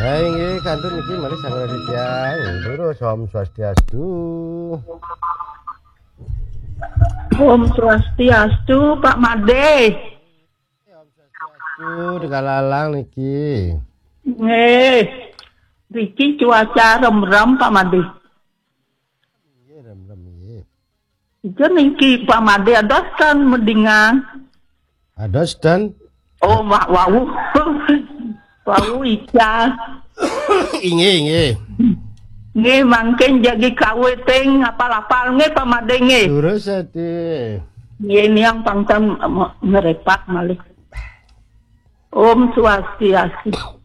Inggih kantun niki malih Sang Raditya terus Om Swastiastu. Om Swastiastu Pak Made. Om Swastiastu Dekalalang niki. Nggih. Riki cuaca rem-rem Pak Made. Nggih rem-rem nggih. Iki niki Pak Made ados kan mendingan. Ados dan Oh, wau. Wau ica. inggih. Nggih mangken jadi kaweting apal-apal nggih Pak Made nggih. Terus ati. Nggih niang pangtan ngerepak malih. Om Swastiastu.